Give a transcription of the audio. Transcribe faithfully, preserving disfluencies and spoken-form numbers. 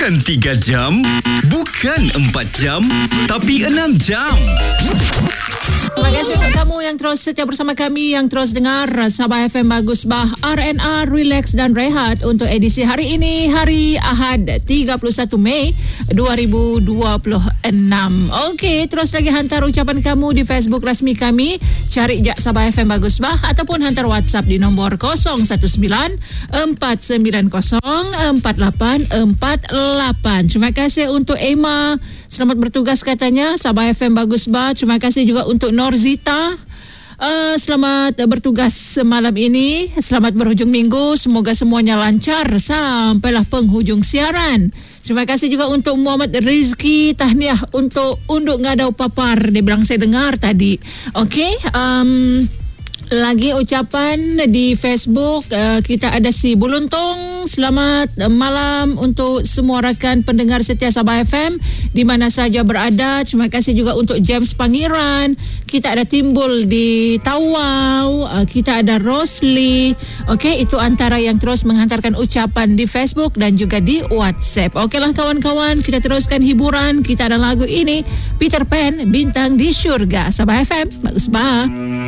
Bukan tiga jam, bukan empat jam, tapi enam jam. Terima kasih untuk kamu yang terus setia bersama kami, yang terus dengar Sabah F M Bagus Bah, R and R, Relax dan Rehat untuk edisi hari ini, hari Ahad tiga puluh satu Mei dua ribu dua puluh enam. Okey, terus lagi hantar ucapan kamu di Facebook rasmi kami, cari je Sabah F M Bagus Bah, ataupun hantar WhatsApp di nombor kosong satu sembilan empat sembilan kosong empat lapan empat lapan. Terima kasih untuk Emma, selamat bertugas katanya, Sabah F M Bagus Bah. Terima kasih juga untuk Norzita, uh, selamat bertugas malam ini, selamat berhujung minggu, semoga semuanya lancar sampailah penghujung siaran. Terima kasih juga untuk Muhammad Rizki, tahniah untuk unduk ngadau papar, dia bilang saya dengar tadi. Okey, um, lagi ucapan di Facebook, uh, kita ada si Buluntung, selamat malam untuk semua rakan pendengar setia Sabah F M di mana saja berada. Terima kasih juga untuk James Pangeran, kita ada Timbul di Tawau, uh, kita ada Rosli. Okey, itu antara yang terus menghantarkan ucapan di Facebook dan juga di WhatsApp. Okeylah kawan-kawan, kita teruskan hiburan. Kita ada lagu ini, Peter Pan, Bintang di Syurga. Sabah F M Bagus Bah.